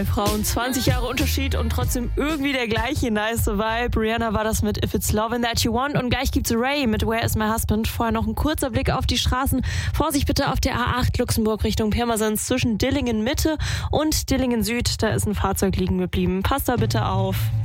Frauen 20 Jahre Unterschied und trotzdem irgendwie der gleiche nice Vibe. Rihanna war das mit If It's Lovin' That You Want und gleich gibt's Ray mit Where Is My Husband. Vorher noch ein kurzer Blick auf die Straßen. Vorsicht bitte auf der A8 Luxemburg Richtung Pirmasens zwischen Dillingen Mitte und Dillingen Süd. Da ist ein Fahrzeug liegen geblieben. Passt da bitte auf.